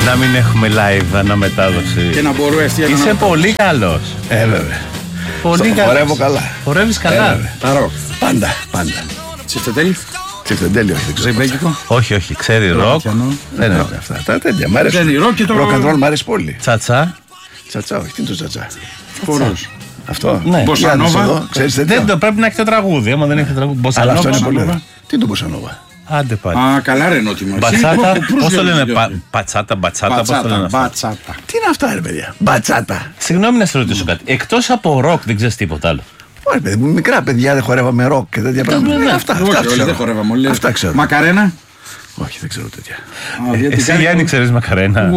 Να μην έχουμε live αναμετάδοση. Και να μπορώ ευθεία. Είσαι πολύ καλός. Βέβαια. Πολύ καλός. Χορεύω καλά. Χορεύεις καλά. Τα ροκ. Πάντα. Τσιφτετέλη. Τσιφτεντέλη, όχι. Ζεϊμπέκικο. Όχι, ξέρει ροκ. Δεν είναι αυτά. Τα τέτοια. Μ' αρέσουν. Δεν είναι ροκ και το. Ροκ μ' αρέσει πολύ. Τσατσά. Τσατσά, όχι. Τι είναι το τσατσά. Χορός. Αυτό. Ναι. Μποσανόβα. Ξέρεις τέτοιο. Δεν πρέπει να έχετε τραγούδι. Άμα δεν έχετε τραγούδι. Αλλά αυτό είναι πολύ Μποσανόβα. ωραίο. Τι είναι το μποσανόβα. Άντε πάλι. Α, καλά ρε νότιμο. Μπατσάτα. Πώς το λένε. Πατσάτα, μπατσάτα. Πώς το λένε αυτό. Μπατσάτα. Τι είναι αυτά, ρε παιδιά. Μπατσάτα. Συγγνώμη να σε ρωτήσω κάτι. Εκτός από ροκ δεν ξέρεις τίποτα άλλο. Όχι, παιδί μου, μικρά παιδιά δεν χορεύαμε ροκ και τέτοια πράγματα. Αυτά Όχι, δεν χορεύαμε όλοι. Αυτά ξέρω. Μακαρένα. Όχι, δεν ξέρω τέτοια. Εσύ Γιάννη ξέρεις μακαρένα.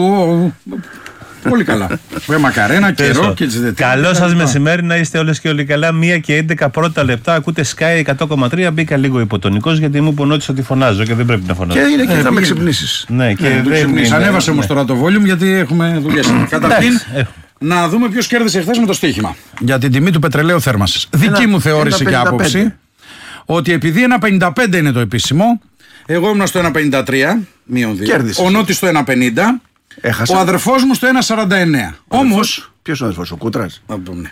Πολύ καλά. Μακαρένα και ροκ και τσιφτετέλη. Καλό σας μεσημέρι, να είστε όλες και όλοι καλά. 1 και 11 πρώτα λεπτά. Ακούτε Sky 100,3. Μπήκα λίγο υποτονικός γιατί μου είπε ο Νότης ότι φωνάζω και δεν πρέπει να φωνάζω. Και είναι και θα με ξυπνήσεις. Ναι, και Ανέβασε όμως τώρα το volume γιατί έχουμε δουλειές. Καταρχήν, να δούμε ποιος κέρδισε χθες με το στοίχημα. Για την τιμή του πετρελαίου θέρμανσης. Δική μου θεώρηση και άποψη ότι επειδή 1,55 είναι το επίσημο, εγώ ήμουν στο 1,53 μείον 2. Ο Νότης στο 1,50. Έχασα. Ο αδερφός μου στο 1,49. Όμως. Ποιος ο αδερφός, ο Κούτρας?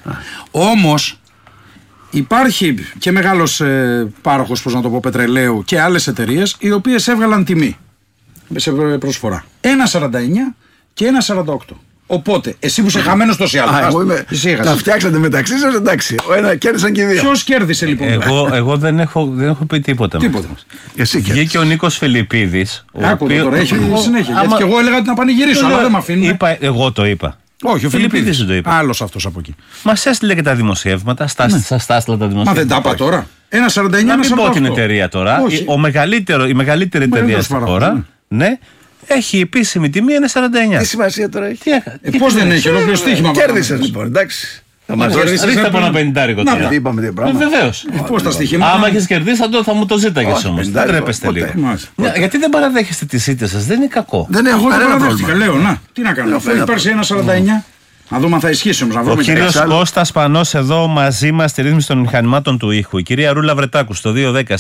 Όμως υπάρχει και μεγάλος πάροχος, πώς να το πω, πετρελαίου και άλλες εταιρείες οι οποίες έβγαλαν τιμή σε προσφορά. 1,49 και 1,48. Οπότε, εσύ που είσαι χαμένος τόση άλλη. Τα φτιάξατε μεταξύ σας, εντάξει. Ο ένα κέρδισαν και οι δύο. Ποιος κέρδισε λοιπόν? Εγώ δεν έχω πει τίποτα. Εσύ βγήκε ο Νίκος Φιλιππίδης. Άκουγα τώρα, έχει συνέχεια. Γιατί και εγώ έλεγα ότι να πανηγυρίσω, αλλά δεν με αφήνουν. Εγώ το είπα. Όχι, ο Φιλιππίδης δεν το είπε. Άλλος αυτός από εκεί. Μας έστειλε και τα δημοσιεύματα. Σας τα έστειλα τα δημοσιεύματα. Μα δεν τα είπα τώρα. 1,49. Να μην πω την εταιρεία τώρα. Η μεγαλύτερη εταιρεία στην χώρα. Ναι. Έχει επίσημη τιμή 1,49. Τι σημασία τώρα έχει? Πώς δεν έχει ολόκληρο στοίχημα? Κέρδισες λοιπόν, εντάξει. Θα μας ρίξτε από ένα 50 τώρα. Γιατί είπαμε δύο πράγματα. Βεβαίως. Πώς τα στοιχήματα? Άμα έχεις κερδίσει θα μου το ζήταγες όμως. Δεν τρέπεστε λίγο. Γιατί δεν παραδέχεστε τις ήττες σας? Δεν είναι κακό. Δεν έχω κανένα πρόβλημα. Λέω, να, τι να κάνω. Έχει υπάρξει 1,49. Να δούμε αν θα ισχύσει όμως. Ο κύριος Κώστας Πανός εδώ μαζί μας στη ρύθμιση των μηχανημάτων του ήχου. Η κυρία Ρούλα Βρετάκου στο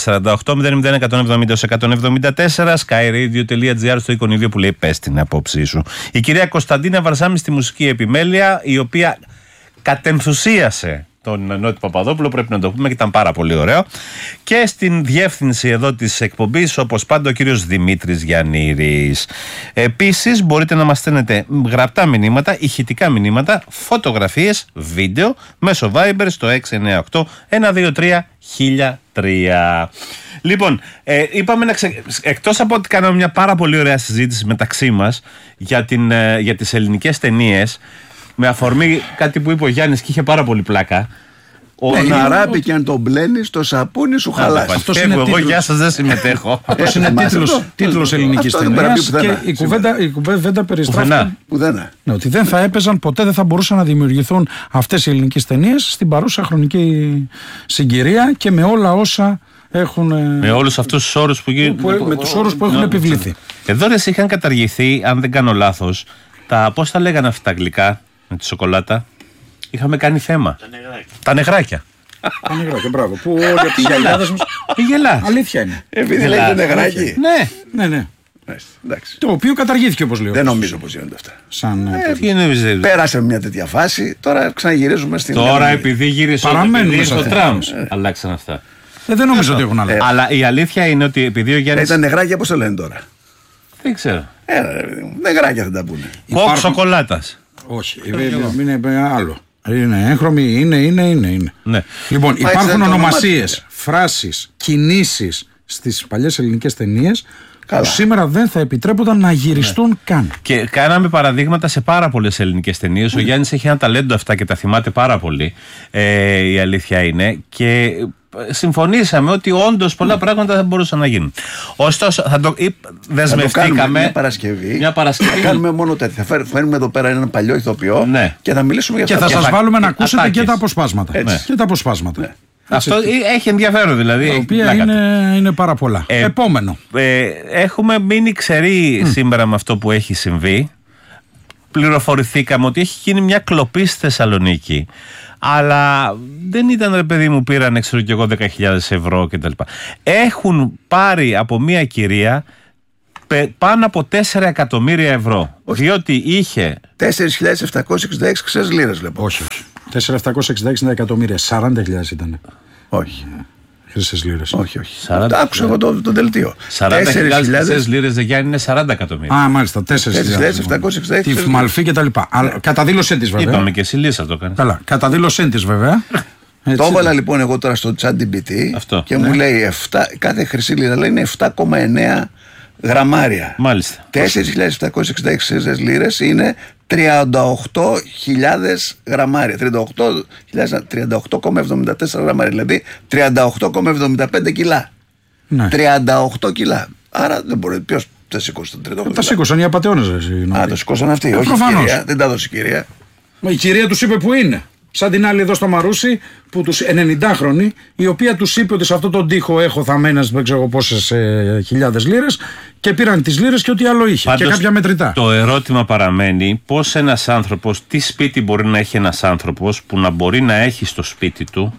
210-48-001-170-174. skyradio.gr στο εικονίδιο που λέει πες την απόψη σου. Η κυρία Κωνσταντίνα Βαρσάμι στη μουσική επιμέλεια, η οποία κατενθουσίασε τον Νότι Παπαδόπουλο, πρέπει να το πούμε, και ήταν πάρα πολύ ωραίο. Και στην διεύθυνση εδώ της εκπομπής, όπως πάντα, ο κύριος Δημήτρης Γιαννήρης. Επίσης, μπορείτε να μας στέλνετε γραπτά μηνύματα, ηχητικά μηνύματα, φωτογραφίες, βίντεο, μέσω Viber στο 698-123-1003. Λοιπόν, είπαμε εκτός από ότι κάναμε μια πάρα πολύ ωραία συζήτηση μεταξύ μας για τις ελληνικές ταινίες, με αφορμή κάτι που είπε ο Γιάννης και είχε πάρα πολύ πλάκα. Να ράπει και αν τον μπλένεις το σαπούνι σου χαλάσει. Αυτό είναι εγώ, γεια σας, δεν συμμετέχω. Αυτός είναι τίτλος ελληνικής ταινίας και η κουβέντα περιστράφει ότι δεν θα έπαιζαν, ποτέ δεν θα μπορούσαν να δημιουργηθούν αυτές οι ελληνικές ταινίες στην παρούσα χρονική συγκυρία και με όλα όσα έχουν. Με όλους αυτούς τους όρους με τους όρους που έχουν επιβληθεί. Εδώ δεν είχαν καταργηθεί, αν δεν κάνω λάθος, πώς τα λέγανε αυτά τα αγγλικά με τη σοκολάτα? Είχαμε κάνει θέμα. Τα νεγράκια. Τα νεγράκια, μπράβο. Που όλοι από τις γιαγιάδες μας. Η γελά. Αλήθεια είναι. Επειδή λέγεται νεγράκι. Ναι. Το οποίο καταργήθηκε, όπως λέω. Δεν νομίζω πως γίνονται αυτά. Πέρασε μια τέτοια φάση, τώρα ξαναγυρίζουμε στην. Τώρα επειδή γύρισε ο Τραμπ, αλλάξαν αυτά. Δεν νομίζω ότι έχουν αλλάξει. Αλλά η αλήθεια είναι ότι επειδή ο Γιάννης. Ήταν νεγράκια, πώς το λένε τώρα? Δεν ξέρω. Νεγράκια θα τα πούνε. Κοκ σοκολάτας. Όχι, είναι άλλο. Είναι έγχρωμη, είναι. Ναι. Λοιπόν, υπάρχουν ονομασίες, φράσεις, κινήσεις στις παλιές ελληνικές ταινίες που σήμερα δεν θα επιτρέπονταν να γυριστούν καν. Και κάναμε παραδείγματα σε πάρα πολλές ελληνικές ταινίες. Ο Γιάννης έχει ένα ταλέντο αυτά και τα θυμάται πάρα πολύ. Η αλήθεια είναι. Και συμφωνήσαμε ότι όντως πολλά πράγματα θα μπορούσαν να γίνουν. Ωστόσο, δεσμευτήκαμε. Μια Παρασκευή. Θα κάνουμε μόνο τέτοια. Θα φέρουμε εδώ πέρα έναν παλιό ηθοποιό και θα μιλήσουμε για αυτά. Και θα σας βάλουμε να ακούσετε και τα αποσπάσματα. Και τα αποσπάσματα. Ναι. Αυτό έχει ενδιαφέρον δηλαδή. Τα οποία είναι πάρα πολλά. Επόμενο. Έχουμε μείνει ξεροί σήμερα με αυτό που έχει συμβεί. Πληροφορηθήκαμε ότι έχει γίνει μια κλοπή στη Θεσσαλονίκη. Αλλά δεν ήταν, ρε παιδί μου, πήραν ξέρω και εγώ 10.000 ευρώ κτλ. Έχουν πάρει από μια κυρία πάνω από 4 εκατομμύρια ευρώ. Διότι είχε 4.766 ξές λίρες, λοιπόν. Όχι. 4.766 εκατομμύρια. 40.000 ήταν. Όχι. Χρυσές λίρες. Όχι. Άκουσα εγώ το δελτίο. 40.000 λίρες, δε Γιάννη, είναι 40 εκατομμύρια. Α, μάλιστα. 4.766. Τη Φμαλφή και τα λοιπά. Κατά δήλωσή της, βέβαια. Είπαμε και εσύ, Λίσσα το έκανε. Καλά. Κατά δήλωσή της, βέβαια. Το έβαλα λοιπόν εγώ τώρα στο ChatGPT και μου λέει κάθε χρυσή λίρα λέει είναι 7,9 γραμμάρια. Μάλιστα. 4.766 λίρες είναι 38.000 γραμμάρια. 38,74 γραμμάρια. Δηλαδή 38,75 κιλά. Ναι. 38 κιλά. Άρα δεν μπορεί. Ποιος τα σήκωσε τα 38 κιλά? Τα σήκωσαν οι απατεώνες. Α, το σήκωσαν αυτοί. Όχι η κυρία. Δεν τα δώσει η κυρία. Η κυρία τους είπε που είναι. Σαν την άλλη εδώ στο Μαρούσι, που τους 90χρονη, η οποία τους είπε ότι σε αυτόν τον τοίχο έχω θαμμένες δεν ξέρω πόσες χιλιάδες λίρες και πήραν τις λίρες και ό,τι άλλο είχε. Πάντως, και κάποια μετρητά. Το ερώτημα παραμένει πώς ένας άνθρωπος, τι σπίτι μπορεί να έχει ένας άνθρωπος που να μπορεί να έχει στο σπίτι του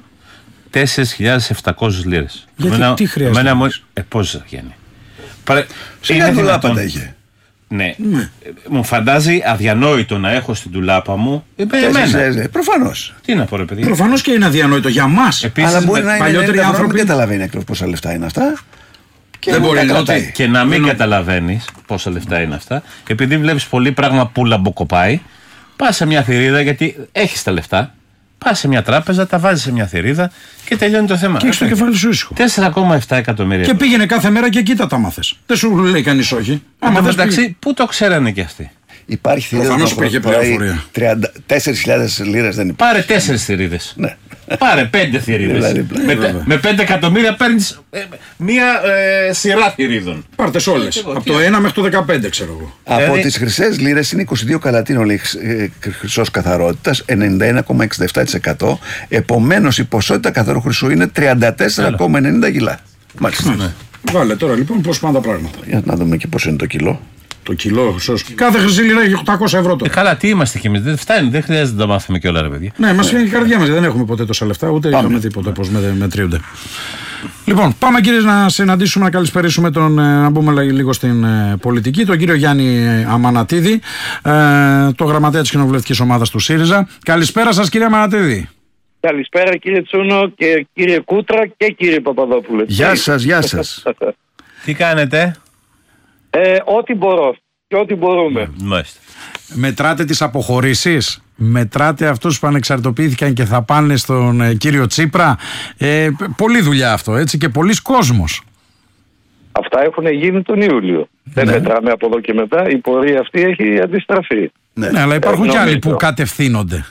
4.700 λίρες. Γιατί τι χρειάζεται? Πώς γίνει. Σιγά δουλάπα είχε. Ναι. Μου φαντάζει αδιανόητο να έχω στην τουλάπα μου. Προφανώς. Τι να πω, ρε παιδί. Προφανώς και είναι αδιανόητο για μας. Αλλά μπορεί να είναι παλιότεροι άνθρωποι. Δεν καταλαβαίνει ακριβώς πόσα λεφτά είναι αυτά. Και δεν μπορεί να και να μην καταλαβαίνεις πόσα λεφτά είναι αυτά. Επειδή βλέπεις πολύ πράγμα που λαμποκοπάει, πας σε μια θηρίδα γιατί έχεις τα λεφτά. Πας σε μια τράπεζα, τα βάζεις σε μια θηρίδα και τελειώνει το θέμα. Και έχεις το κεφάλι σου ήσυχο. 4,7 εκατομμύρια. Και πήγαινε κάθε μέρα και κοίτα τα μάθες. Δεν σου λέει κανείς όχι. Εντάξει, πού το ξέρανε κι αυτοί. Υπάρχει θηρίδα. Προφανώς υπήρχε πληροφορία. 4.000 λίρες δεν υπάρχει. Πάρε 4 θηρίδες. Ναι. Πάρε 5 θηρίδες. Με 5 εκατομμύρια παίρνεις μία σειρά θηρίδων. Πάρτες όλες. Από το 1 μέχρι το 15, ξέρω εγώ. Από τις χρυσές λίρες είναι 22 καλατίνο χρυσός καθαρότητας, 91,67%. Επομένως η ποσότητα καθαρού χρυσού είναι 34,90 κιλά. Μάλιστα. Βάλε τώρα λοιπόν πώς πάνε τα πράγματα. Για να δούμε και πώς είναι το κιλό. Το κιλό, σωστά. Κάθε χρυσή λίρα έχει 800 ευρώ τώρα. Καλά, τι είμαστε κι εμείς. Δεν φτάνει, δεν χρειάζεται να το μάθουμε κιόλα, ρε παιδιά. Ναι, μας φύγει η καρδιά μας. Δεν έχουμε ποτέ τόσα λεφτά, ούτε είχαμε τίποτα πώς μετριούνται. Λοιπόν, πάμε κύριε να συναντήσουμε, να καλησπερίσουμε να μπούμε λίγο στην πολιτική, τον κύριο Γιάννη Αμανατίδη, το γραμματέα της κοινοβουλευτικής ομάδας του ΣΥΡΙΖΑ. Καλησπέρα σας, κύριε Αμανατίδη. Καλησπέρα κύριε Τσούνο και κύριε Κούτρα και κύριε Παπαδόπουλε. Γεια σας, γεια σας. Τι κάνετε? Ό,τι μπορώ και ό,τι μπορούμε. Μετράτε τις αποχωρήσεις, μετράτε αυτούς που ανεξαρτητοποιήθηκαν και θα πάνε στον κύριο Τσίπρα. Πολλή δουλειά αυτό, έτσι, και πολλής κόσμος. Αυτά έχουν γίνει τον Ιούλιο. Δεν μετράμε από εδώ και μετά. Η πορεία αυτή έχει αντιστραφεί. Ναι, αλλά υπάρχουν κι άλλοι που κατευθύνονται.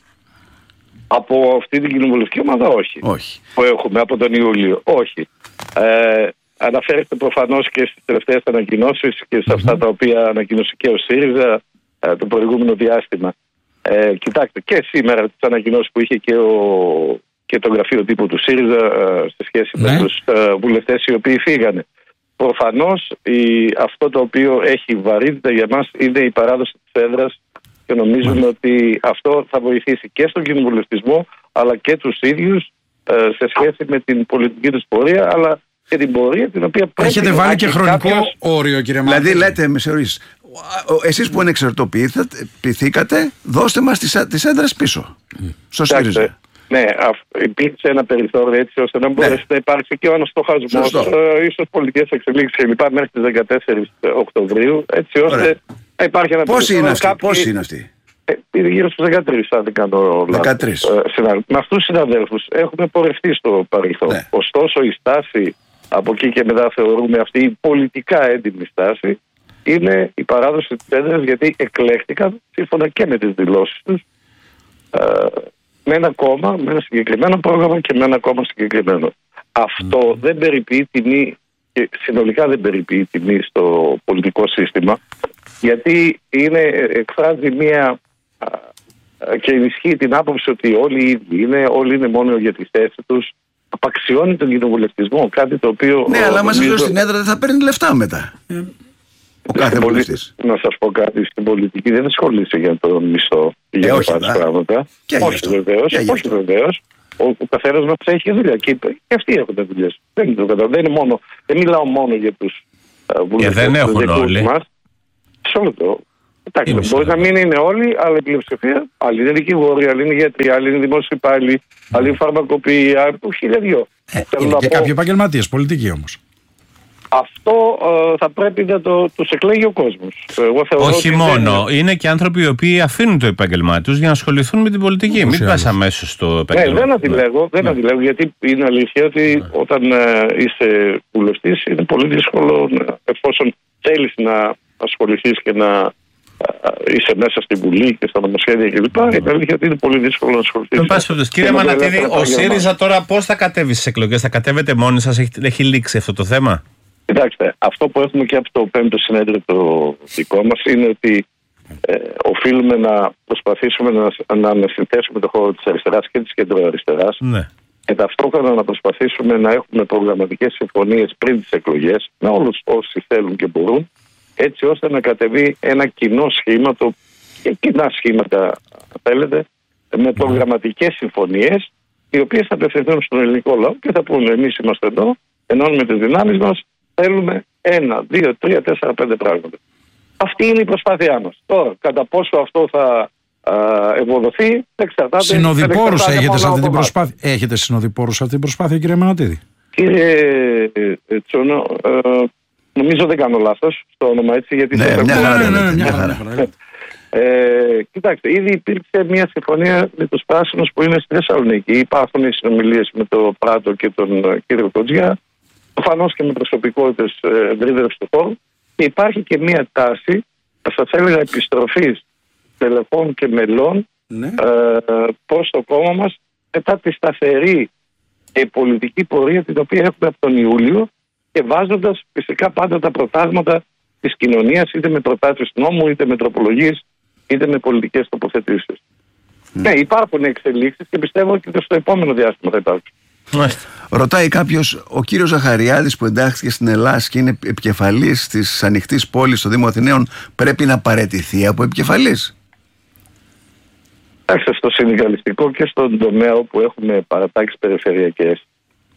Από αυτή την κοινοβουλευτική ομάδα όχι. Που έχουμε από τον Ιούλιο. Όχι. Αναφέρεστε προφανώς και στις τελευταίες ανακοινώσεις και σε αυτά τα οποία ανακοίνωσε και ο ΣΥΡΙΖΑ το προηγούμενο διάστημα. Κοιτάξτε, και σήμερα τις ανακοινώσεις που είχε και το γραφείο τύπου του ΣΥΡΙΖΑ σε σχέση με τους βουλευτές οι οποίοι φύγανε. Προφανώς αυτό το οποίο έχει βαρύτητα για μας είναι η παράδοση της έδρας και νομίζουμε ότι αυτό θα βοηθήσει και στον κοινοβουλευτισμό αλλά και τους ίδιους σε σχέση με την πολιτική τους πορεία, αλλά και την πορεία την οποία πρέπει. Έχετε βάλει και χρονικό όριο, κύριε Μάρκο. Δηλαδή λέτε, με συγχωρείς, εσείς που ανεξαρτητοποιηθήκατε, δώστε μας τις έδρες πίσω. Στο ΣΥΡΙΖΑ. Ναι, υπήρξε ένα περιθώριο έτσι ώστε να μπορέσει να υπάρξει και ο αναστοχασμός, ίσως πολιτικές εξελίξεις κλπ. Μέχρι τις 14 Οκτωβρίου, έτσι ώστε να υπάρχει ένα περιθώριο. Πόσοι είναι αυτοί? Γύρω στους 13, αν δεν κάνω λάθος. Με αυτούς τους συναδέλφους έχουμε πορευτεί στο παρελθόν. Ναι. Ωστόσο, η στάση από εκεί και μετά θεωρούμε αυτή η πολιτικά έντιμη στάση είναι η παράδοση της έδρας, γιατί εκλέχτηκαν σύμφωνα και με τις δηλώσεις τους με ένα κόμμα, με ένα συγκεκριμένο πρόγραμμα και με ένα κόμμα συγκεκριμένο. Αυτό δεν περιποιεί τιμή και συνολικά δεν περιποιεί τιμή στο πολιτικό σύστημα, γιατί εκφράζει μία και ενισχύει την άποψη ότι όλοι οι ίδιοι είναι, όλοι είναι μόνο για τη θέση τους. Απαξιώνει τον κοινοβουλευτισμό, κάτι το οποίο. Ναι, αλλά μας εδώ στην έδρα δεν θα παίρνει λεφτά μετά. Ο κάθε βουλευτής. Να σας πω κάτι, στην πολιτική δεν ασχολείσαι για τον μισθό ή για τα πράγματα. Όχι βεβαίως. Ο καθένας μας έχει δουλειά και αυτοί έχουν δουλειές. Δεν μιλάω μόνο για τους Και δεν έχουν όλοι. Εντάξει, μπορεί να μην είναι όλοι, αλλά η πλειοψηφία. Άλλοι είναι δικηγόροι, άλλοι είναι γιατροί, άλλοι είναι δημόσιοι υπάλληλοι, άλλοι είναι φαρμακοποιοί, χίλια δυο. Είναι και κάποιοι επαγγελματίες, πολιτικοί όμως. Αυτό θα πρέπει να τους εκλέγει ο κόσμος. Όχι μόνο. Είναι και άνθρωποι οι οποίοι αφήνουν το επάγγελμά τους για να ασχοληθούν με την πολιτική. Μην πας αμέσως στο επάγγελμα. Δεν αντιλέγω, γιατί είναι αλήθεια ότι όταν είσαι βουλευτής είναι πολύ δύσκολο, εφόσον θέλεις να ασχοληθείς και να είσαι μέσα στη Βουλή και στα νομοσχέδια κλπ. Είναι αλήθεια ότι είναι πολύ δύσκολο να ασχοληθείς. Κύριε Μανατίδη, ο ΣΥΡΙΖΑ τώρα πώς θα κατέβει στις εκλογές? Θα κατέβετε μόνοι σας? Έχει λήξει αυτό το θέμα? Κοιτάξτε, αυτό που έχουμε και από το 5ο συνέδριο το δικό μας είναι ότι οφείλουμε να προσπαθήσουμε να ανασυνθέσουμε το χώρο της αριστεράς και της κεντροαριστεράς, και ταυτόχρονα να προσπαθήσουμε να έχουμε προγραμματικές συμφωνίες πριν τις εκλογές με όλους όσοι θέλουν και μπορούν, έτσι ώστε να κατεβεί ένα κοινό σχήμα, και κοινά σχήματα θέλετε, με προγραμματικές συμφωνίες, οι οποίες θα απευθυνθούν στον ελληνικό λαό και θα πούνε: εμείς είμαστε εδώ, ενώνουμε τις δυνάμεις μας, θέλουμε 1, 2, 3, 4, 5 πράγματα. Αυτή είναι η προσπάθειά μας. Τώρα, κατά πόσο αυτό θα ευοδοθεί, δεν εξαρτάται. Συνοδοιπόρους έχετε σε αυτή την προσπάθεια? Έχετε συνοδοιπόρους σε αυτή την προσπάθεια, κύριε Μανατίδη? Κύριε Τσόνο, νομίζω δεν κάνω λάθος στο όνομα, έτσι, γιατί κοιτάξτε, ήδη υπήρξε μια συμφωνία με τους πράσινους που είναι στη Θεσσαλονίκη. Υπάρχουν οι συνομιλίες με το Πράτο και τον κύριο Κοντζιά, προφανώς και με προσωπικότητες ευρύτερες του χώρου, και υπάρχει και μια τάση, θα σας έλεγα, επιστροφής τελεχών και μελών προς το κόμμα μας, μετά τη σταθερή και πολιτική πορεία την οποία έχουμε από τον Ιούλιο, και βάζοντας φυσικά πάντα τα προτάσματα της κοινωνίας, είτε με προτάσεις νόμου, είτε με τροπολογίες, είτε με πολιτικές τοποθετήσεις. Ναι, υπάρχουν εξελίξεις και πιστεύω ότι και στο επόμενο διάστημα θα υπάρξουν. Ρωτάει κάποιος, ο κύριος Ζαχαριάδης που εντάχθηκε στην Ελλάδα και είναι επικεφαλής της ανοιχτής πόλης στο Δήμο Αθηναίων, πρέπει να παραιτηθεί από επικεφαλής? Εντάξει, στο συνδικαλιστικό και στον τομέα όπου έχουμε παρατάξεις περιφερειακές,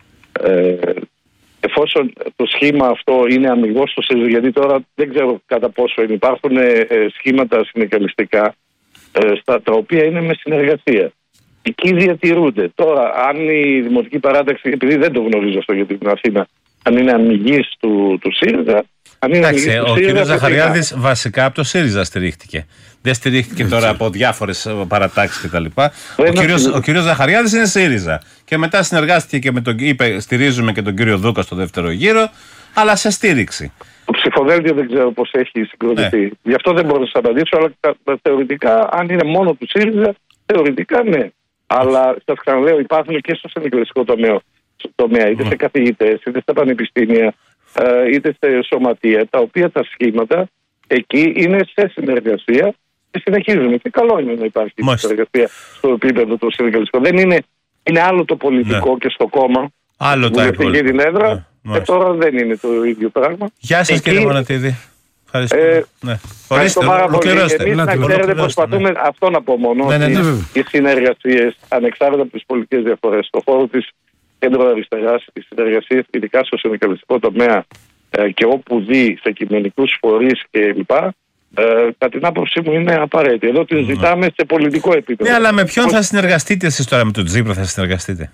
εφόσον το σχήμα αυτό είναι αμιγώς στο ΣΥΡΙΖΑ, γιατί τώρα δεν ξέρω κατά πόσο υπάρχουν σχήματα συνδικαλιστικά τα οποία είναι με συνεργασία. Εκεί διατηρούνται. Τώρα, αν η Δημοτική Παράταξη, επειδή δεν το γνωρίζω αυτό για την Αθήνα, αν είναι αμιγής του síριζα. Εντάξει, ο κ. Ζαχαριάδης βασικά από το ΣΥΡΙΖΑ στηρίχτηκε. Δεν στηρίχτηκε τώρα από διάφορες παρατάξεις κτλ. Ο κ. Ζαχαριάδης είναι ΣΥΡΙΖΑ. Και μετά συνεργάστηκε και με τον. Είπε, στηρίζουμε και τον κύριο Δούκα στο δεύτερο γύρο, αλλά σε στήριξη. Το ψηφοδέλτιο δεν ξέρω πώς έχει συγκροτηθεί. Γι' αυτό δεν μπορώ να σας απαντήσω, αλλά θεωρητικά, αν είναι μόνο του ΣΥΡΙΖΑ, θεωρητικά ναι. Αλλά σας ξαναλέω, υπάρχουν και στο συνδικαλιστικό τομέα, είτε σε καθηγητές, είτε στα πανεπιστήμια, είτε σε σωματεία, τα οποία τα σχήματα εκεί είναι σε συνεργασία και συνεχίζουμε. Και καλό είναι να υπάρχει συνεργασία στο επίπεδο το συνδικαλιστικό. Δεν είναι άλλο το πολιτικό και στο κόμμα. Άλλο τα υπόλοιπα. Την έδρα, και τώρα δεν είναι το ίδιο πράγμα. Γεια σας, κύριε Μανατίδη. Ευχαριστώ. Ευχαριστώ πάρα πολύ. Εμείς, να ξέρετε, προσπαθούμε, αυτό να πω μόνο, ότι οι συνεργασίες, ανεξάρτητα από τις πολιτικές διαφορές, στον χώρο της κέντρο-αριστεράς, οι συνεργασίες, ειδικά στο συνδικαλιστικό τομέα και όπου δει σε κοινωνικούς φορείς κλπ., κατά την άποψή μου είναι απαραίτητη. Εδώ την ζητάμε σε πολιτικό επίπεδο. Ναι, αλλά με ποιον θα συνεργαστείτε εσείς τώρα? Με τον Τζίπρα θα συνεργαστείτε?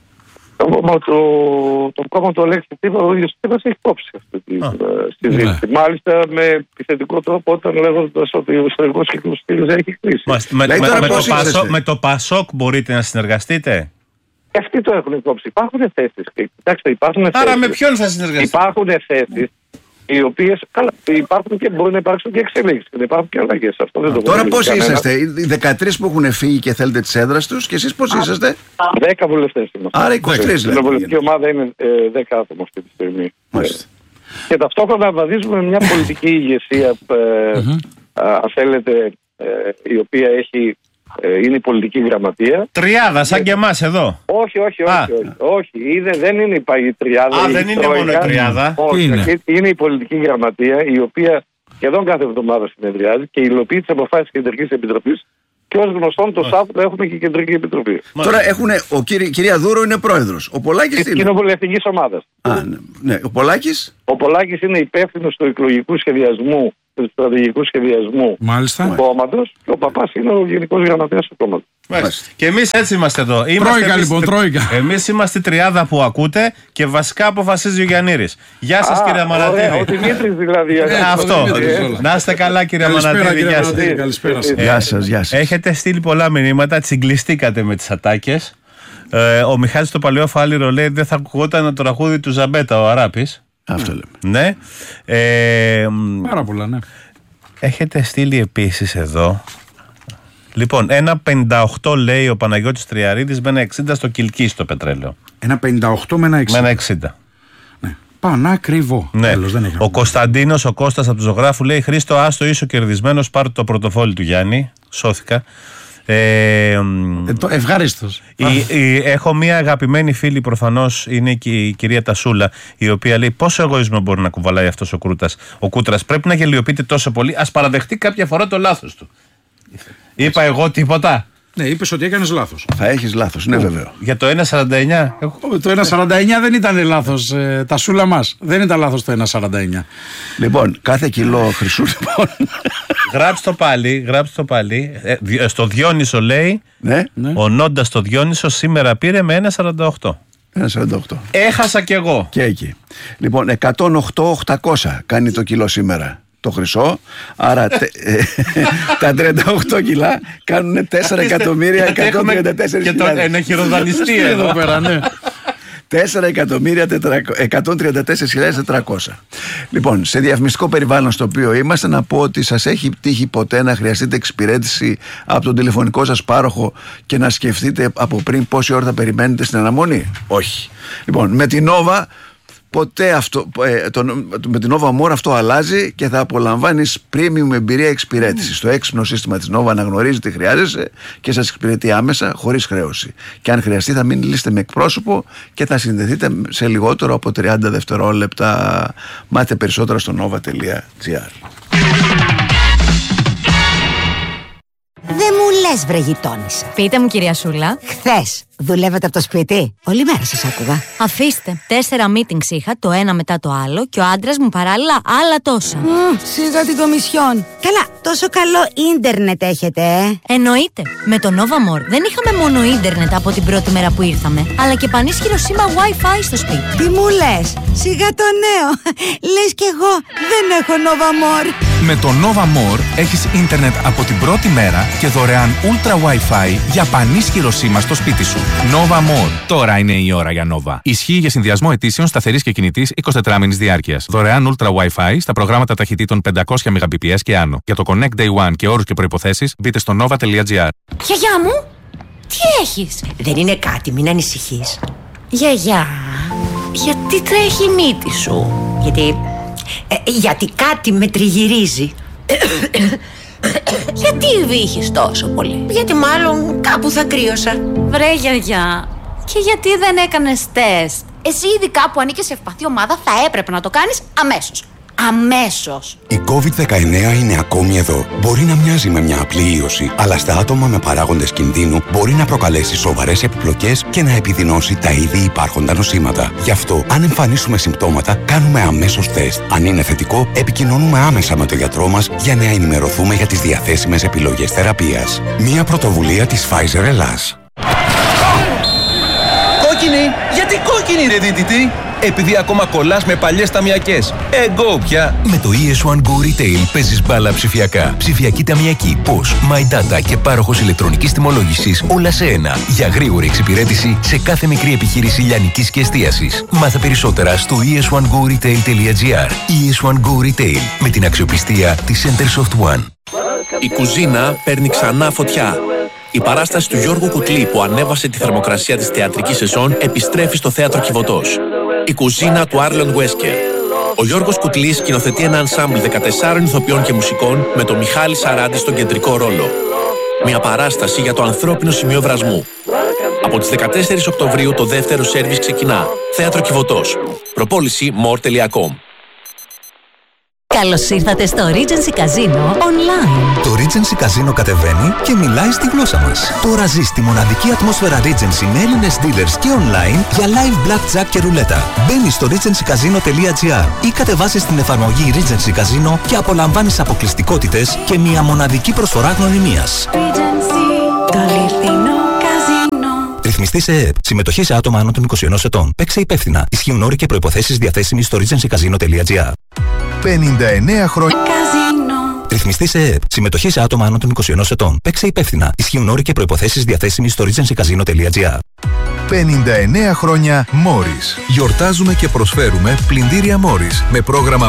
Το κόμμα του Αλέξη Τσίπρα, ο ίδιος Τσίπρας έχει κόψει αυτή τη συζήτηση. Μάλιστα με επιθετικό τρόπο, όταν λέγοντας ότι ο ιστορικός κύκλος του ΣΥΡΙΖΑ έχει κλείσει. Με το ΠΑΣΟΚ μπορείτε να συνεργαστείτε? Και αυτοί το έχουν κόψει. Υπάρχουν θέσεις. Κοιτάξτε, άρα με ποιον θα συνεργαστείτε? Υπάρχουν θέσεις οι οποίες υπάρχουν και μπορεί να υπάρξουν και εξελίξεις. Υπάρχουν και αλλαγές. Αυτό δεν το τώρα πώς είσαστε? Οι 13 που έχουν φύγει και θέλετε τις έδρας τους, και εσείς πώς είσαστε? 10 βουλευτές είμαστε. Άρα 23. Η κοινοβουλευτική ομάδα είναι 10 άτομα αυτή τη στιγμή. Και ταυτόχρονα βαδίζουμε μια πολιτική ηγεσία, αν θέλετε, η οποία είναι η πολιτική γραμματεία. Τριάδα, σαν και εμάς εδώ. Όχι. Δεν είναι η τριάδα. Δεν είναι μόνο η τριάδα. Είναι η πολιτική γραμματεία, η οποία σχεδόν κάθε εβδομάδα συνεδριάζει και υλοποιεί τις αποφάσεις της Κεντρικής Επιτροπής Και ως γνωστόν το Σάββατο έχουμε και κεντρική επιτροπή. Τώρα κυρία Δούρο είναι πρόεδρος. Ο Πολάκης της κοινοβουλευτικής ομάδας. Ναι. Ο Πολάκης. Ο Πολάκης είναι υπεύθυνος του εκλογικού σχεδιασμού, του στρατηγικού σχεδιασμού του κόμματος, και ο Παπάς είναι ο γενικός γραμματέας του κόμματος. Και εμείς έτσι είμαστε εδώ. Τρόικα λοιπόν, τρόικα. Εμείς είμαστε η τριάδα που ακούτε και βασικά αποφασίζει ο Γιαννήρης. Γεια σας κύριε Μανατίδη. Ο Δημήτρης δηλαδή. Αυτό. Να είστε καλά κύριε Μανατίδη. Καλησπέρα. Γεια σας. Έχετε στείλει πολλά μηνύματα, τσιγκλιστήκατε με τις ατάκες. Ο Μιχάλης το παλαιό φάλιρο λέει δεν θα ακουγόταν το τραγούδι του Ζαμπέτα ο Αράπης. Αυτό λέμε. Ναι. Πάρα πολλά, ναι. Έχετε στείλει επίσης εδώ. Λοιπόν, 1,58 λέει ο Παναγιώτης Τριαρίδης με ένα 60 στο Κιλκί στο πετρέλαιο. 1,58 με ένα 60. Με ένα 60. Ναι. Πανάκριβο. Ναι. Τέλος, δεν έχει. Ο Κωνσταντίνος, ο Κώστας από του Ζωγράφου λέει Χρήστο, άστο είσαι ο κερδισμένος, πάρε το πορτοφόλι του Γιάννη. Σώθηκα. Ευχαρίστως. Έχω μία αγαπημένη φίλη, προφανώς είναι και η κυρία Τασούλα, η οποία λέει πόσο εγωισμό μπορεί να κουβαλάει αυτός ο Κούτρας. Πρέπει να γελιοποιείται τόσο πολύ. Ας παραδεχτεί κάποια φορά το λάθος του. Είπα εγώ τίποτα. Ναι, είπες ότι έκανες λάθος. Θα έχεις λάθος, ναι, βέβαιο. Για το 1,49. Το 1,49 δεν ήταν λάθος. Τασούλα μας. Δεν ήταν λάθος το 1,49. Λοιπόν, κάθε κιλό χρυσού λοιπόν. Γράψτε το πάλι. Στο Διόνυσο λέει. Ναι. Ο Νόντας στο Διόνυσο σήμερα πήρε με 1,48. 1,48. Έχασα κι εγώ. Και εκεί. Λοιπόν, 108.800 κάνει το κιλό σήμερα το χρυσό. Άρα τα 38 κιλά κάνουν 4.134.000. Και τον ένα χειροδανιστή εδώ πέρα, ναι. 4.134.400. Λοιπόν, σε διαφημιστικό περιβάλλον στο οποίο είμαστε, να πω ότι σας έχει τύχει ποτέ να χρειαστείτε εξυπηρέτηση από τον τηλεφωνικό σας πάροχο και να σκεφτείτε από πριν πόση ώρα θα περιμένετε στην αναμονή? Όχι. Λοιπόν, με την Nova ποτέ αυτό, με την Nova More αυτό αλλάζει και θα απολαμβάνεις premium εμπειρία εξυπηρέτησης. Το έξυπνο σύστημα της Nova αναγνωρίζει τι χρειάζεσαι και σας εξυπηρετεί άμεσα, χωρίς χρέωση. Και αν χρειαστεί θα μιλήσετε με εκπρόσωπο και θα συνδεθείτε σε λιγότερο από 30 δευτερόλεπτα. Μάθετε περισσότερα στο nova.gr. Δεν μου λες βρε γειτόνισσα. Πείτε μου κυρία Σούλα. Χθες δουλεύετε από το σπίτι? Όλη μέρα σας άκουγα. Αφήστε, 4 meetings είχα, το ένα μετά το άλλο, και ο άντρας μου παράλληλα άλλα τόσα. Σιγά την κομισιόν. Καλά, τόσο καλό ίντερνετ έχετε, Εννοείται. Με το Nova More δεν είχαμε μόνο ίντερνετ από την πρώτη μέρα που ήρθαμε, αλλά και πανίσχυρο σήμα Wi-Fi στο σπίτι. Τι μου λες? Σιγά το νέο. Λες κι εγώ δεν έχω Nova More. Με το Nova More έχεις ίντερνετ από την πρώτη μέρα και δωρεάν Ultra Wi-Fi για πανίσχυρο σήμα στο σπίτι σου. Nova More. Τώρα είναι η ώρα για Nova. Ισχύει για συνδυασμό ετήσεων σταθερής και κινητής 24 μήνης διάρκειας. Δωρεάν Ultra Wi-Fi στα προγράμματα ταχυτήτων 500 Mbps και άνω. Για το Connect Day One και όρους και προϋποθέσεις μπείτε στο nova.gr. Γιαγιά μου, τι έχεις? Δεν είναι κάτι, μην ανησυχείς. Γιαγιά, γιατί τρέχει η μύτη σου? Γιατί κάτι με τριγυρίζει. Γιατί βύχεις τόσο πολύ? Γιατί μάλλον κάπου θα κρύωσα. Βρε γιαγιά, και γιατί δεν έκανες τεστ? Εσύ ειδικά που ανήκεις σε ευπαθή ομάδα θα έπρεπε να το κάνεις αμέσως. Αμέσως. Η COVID-19 είναι ακόμη εδώ. Μπορεί να μοιάζει με μια απλή ίωση, αλλά στα άτομα με παράγοντες κινδύνου μπορεί να προκαλέσει σοβαρές επιπλοκές και να επιδεινώσει τα ήδη υπάρχοντα νοσήματα. Γι' αυτό, αν εμφανίσουμε συμπτώματα, κάνουμε αμέσως τεστ. Αν είναι θετικό, επικοινωνούμε άμεσα με τον γιατρό μας για να ενημερωθούμε για τις διαθέσιμες επιλογές θεραπείας. Μια πρωτοβουλία της Pfizer Ελλάς. Κόκκινη! Γιατί κόκκινη ρε δίτητη? Επειδή ακόμα κολλάς με παλιές ταμιακές. Εγώ πια! Με το ES1 Go Retail παίζεις μπάλα ψηφιακά. Ψηφιακή ταμιακή, POS, My Data και πάροχος ηλεκτρονικής τιμολόγησης, όλα σε ένα. Για γρήγορη εξυπηρέτηση σε κάθε μικρή επιχείρηση λιανικής και εστίασης. Μάθε περισσότερα στο es1goretail.gr. ES1 Go Retail, με την αξιοπιστία της Centersoft One. Η κουζίνα παίρνει ξανά φωτιά. Η παράσταση του Γιώργου Κουτλή που ανέβασε τη θερμοκρασία της θεατρικής σεζόν επιστρέφει στο Θέατρο Κιβωτός. Η κουζίνα του Άρλον Βέσκερ. Ο Γιώργος Κουτλής σκηνοθετεί ένα ενσάμπλ 14 ηθοποιών και μουσικών με τον Μιχάλη Σαράντη στον κεντρικό ρόλο. Μια παράσταση για το ανθρώπινο σημείο βρασμού. Από τις 14 Οκτωβρίου το δεύτερο σέρβις ξεκινά. Θέατρο Κιβωτός. Προπόληση more.com. Καλώς ήρθατε στο Regency Casino Online. Το Regency Casino κατεβαίνει και μιλάει στη γλώσσα μας. Τώρα ζεις τη μοναδική ατμόσφαιρα Regency με Έλληνες dealers και online για live blackjack και ρουλέτα. Μπαίνεις στο regencycasino.gr ή κατεβάσεις την εφαρμογή Regency Casino και απολαμβάνεις αποκλειστικότητες και μια μοναδική προσφορά γνωριμίας. Το αληθινό καζίνο. Ρυθμιστή σε ΕΕΠ. Συμμετοχή σε άτομα άνω των 21 ετών. Παίξε υπεύθυνα. Ισχύουν όροι και προϋποθέσεις διαθέσιμοι στο regencycasino.gr. 59 χρόνια. Καζίνο. Ρυθμιστή σε ΕΕΠ. Συμμετοχή σε άτομα άνω των 21 ετών. Παίξε υπεύθυνα. Ισχύουν όροι και προϋποθέσεις διαθέσιμοι στο regencycasino.gr. 59 χρόνια Morris. Γιορτάζουμε και προσφέρουμε πλυντήρια Morris με πρόγραμμα